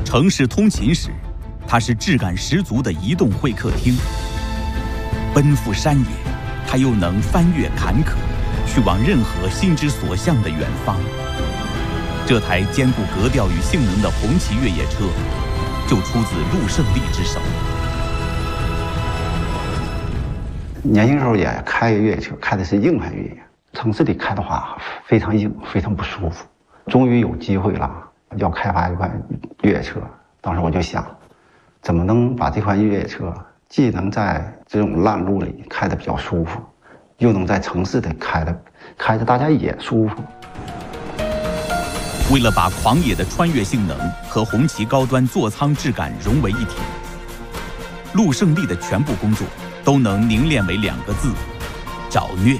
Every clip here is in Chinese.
城市通勤时，它是质感十足的移动会客厅；奔赴山野，它又能翻越坎坷，去往任何心之所向的远方。这台兼顾格调与性能的红旗越野车，就出自陆胜利之手。 年轻时候也开越野车，开的是硬派越野。城市里开的话非常硬，非常不舒服。终于有机会了，要开发一款越野车。当时我就想，怎么能把这款越野车既能在这种烂路里开得比较舒服，又能在城市里开着大家也舒服。 为了把狂野的穿越性能和红旗高端座舱质感融为一体，陆胜利的全部工作都能凝练为2个字：找虐。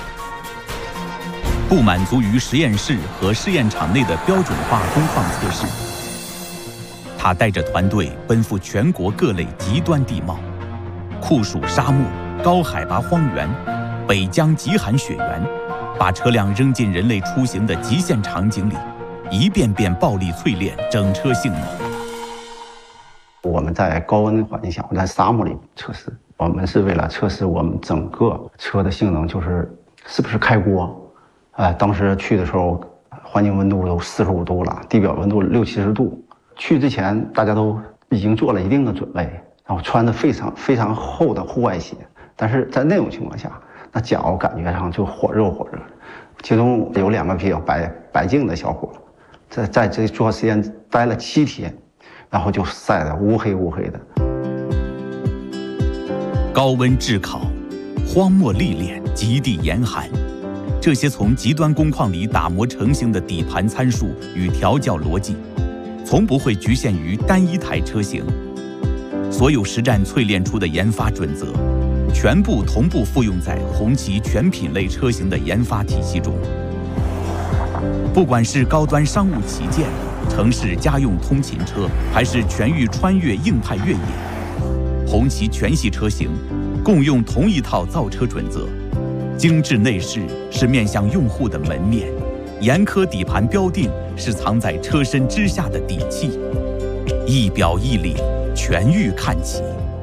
不满足于实验室和试验场内的标准化工况测试，他带着团队奔赴全国各类极端地貌，酷暑沙漠、高海拔荒原、北疆极寒雪原，把车辆扔进人类出行的极限场景里，一遍遍暴力淬炼整车性能。 我们在高温环境下，在沙漠里测试，我们是为了测试我们整个车的性能，是不是开锅。当时去的时候，环境温度都45度了，地表温度60-70度。去之前，大家都已经做了一定的准备，然后穿着非常厚的户外鞋。但是在那种情况下，那脚感觉上就火热。其中有2个比较白净的小伙，在这做实验待了7天，然后就晒得乌黑的。 高温炙烤、荒漠历练、极地严寒。这些从极端工况里打磨成型的底盘参数与调教逻辑，从不会局限于单一台车型。所有实战淬炼出的研发准则，全部同步复用在红旗全品类车型的研发体系中。不管是高端商务旗舰、城市家用通勤车，还是全域穿越硬派越野，红旗全系车型共用同一套造车准则。精致内饰是面向用户的门面，严苛底盘标定是藏在车身之下的底气，一表一里，全域看齐。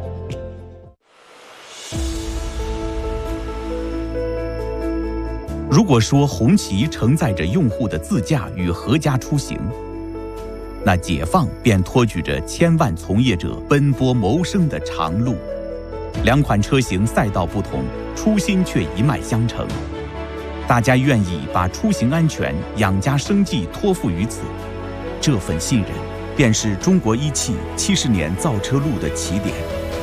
如果说红旗承载着用户的自驾与合家出行，那解放便托举着千万从业者奔波谋生的长路。2款车型赛道不同，初心却一脉相承。大家愿意把出行安全、养家生计托付于此，这份信任便是中国一汽70年造车路的起点。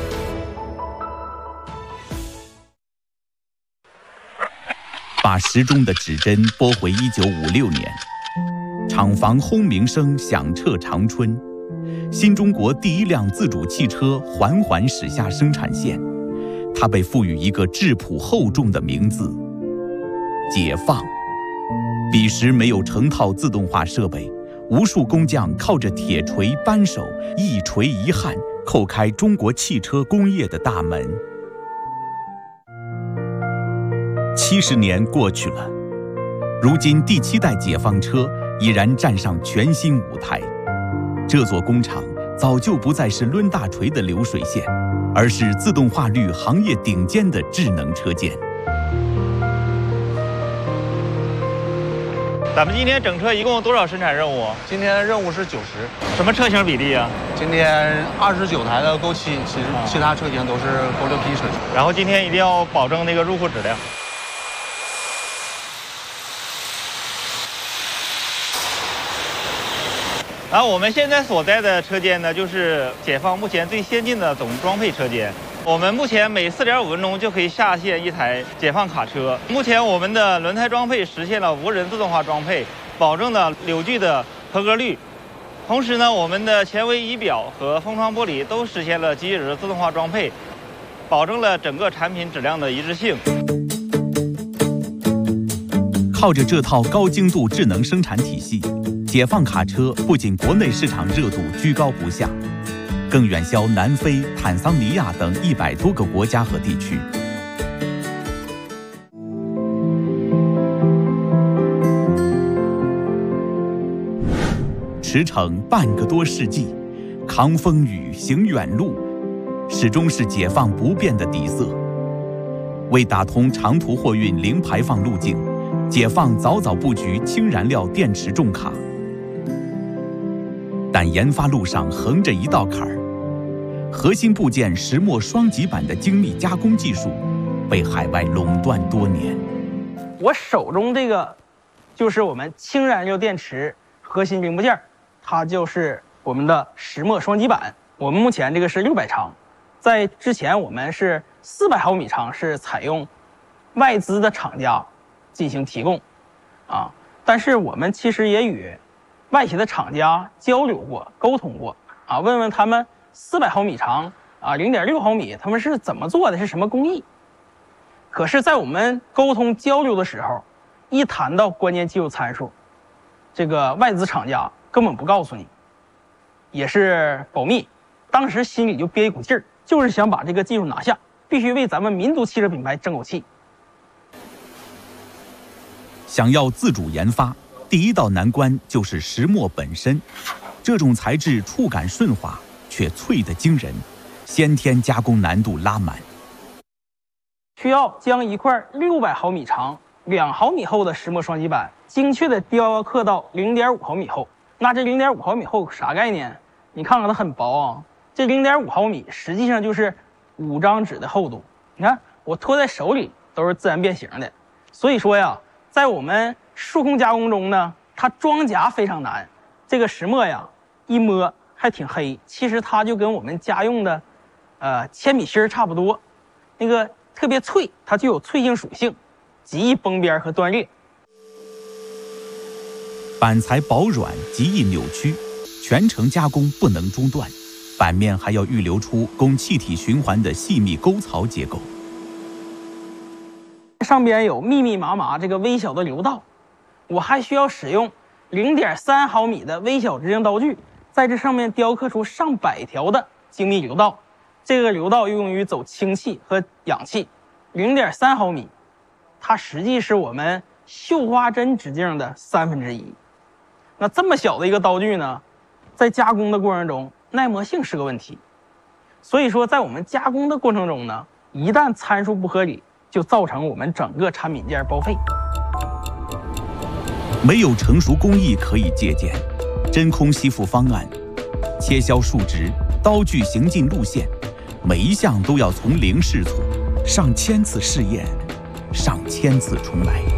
把时钟的指针拨回1956年，厂房轰鸣声响彻长春，新中国第一辆自主汽车缓缓驶下生产线，它被赋予一个质朴厚重的名字——解放。彼时没有成套自动化设备，无数工匠靠着铁锤、扳手，一锤一焊，叩开中国汽车工业的大门。70年过去了，如今第7代解放车已然站上全新舞台。这座工厂早就不再是抡大锤的流水线，而是自动化率行业顶尖的智能车间。 咱们今天整车一共多少生产任务？ 今天任务是90。 什么车型比例啊？ 今天29台的勾7，其他车型都是勾6P车型。 然后今天一定要保证那个入库质量。然后我们现在所在的车间呢，就是解放目前最先进的总装配车间。我们目前每4.5分钟就可以下线一台解放卡车。目前我们的轮胎装配实现了无人自动化装配，保证了扭矩的合格率。同时呢，我们的前维仪表和风窗玻璃都实现了机器人自动化装配，保证了整个产品质量的一致性。 靠着这套高精度智能生产体系，解放卡车不仅国内市场热度居高不下，更远销南非、坦桑尼亚等100多个国家和地区。驰骋半个多世纪， 抗风雨、行远路，始终是解放不变的底色。为打通长途货运零排放路径，解放早早布局氢燃料电池重卡。但研发路上横着一道坎儿，核心部件石墨双极板的精密加工技术被海外垄断多年。 我手中这个就是我们氢燃料电池核心零部件，它就是我们的石墨双极板。我们目前这个是600长，在之前我们是400毫米长，是采用外资的厂家进行提供啊。但是我们其实也与外企的厂家交流过、沟通过啊，问问他们400毫米长啊，0.6毫米他们是怎么做的，是什么工艺。可是，在我们沟通交流的时候，一谈到关键技术参数，这个外资厂家根本不告诉你，也是保密。当时心里就憋一股劲儿，就是想把这个技术拿下，必须为咱们民族汽车品牌争口气。 想要自主研发，第一道难关就是石墨本身。这种材质触感顺滑，却脆得惊人，先天加工难度拉满。 需要将一块600毫米长、2毫米厚的石墨双极板精确地雕刻到0.5毫米厚。那这0.5毫米厚啥概念？你看看它很薄啊，这0.5毫米实际上就是5张纸的厚度。你看我托在手里都是自然变形的。所以说呀，在我们数控加工中呢，它装夹非常难。这个石墨呀，一摸还挺黑，其实它就跟我们家用的铅笔芯差不多，那个特别脆，它具有脆性属性，极易崩边和断裂。 板材薄软，极易扭曲，全程加工不能中断，板面还要预留出供气体循环的细密沟槽结构。 上边有密密麻麻这个微小的流道，我还需要使用0.3毫米的微小直径刀具，在这上面雕刻出上百条的精密流道。这个流道用于走氢气和氧气。0.3毫米，它实际是我们绣花针直径的1/3。那这么小的一个刀具呢，在加工的过程中，耐磨性是个问题。所以说，在我们加工的过程中呢，一旦参数不合理，就造成我们整个产品件报废。 没有成熟工艺可以借鉴，真空吸附方案、切削数值、刀具行进路线，每一项都要从零试错，上千次试验，上千次重来。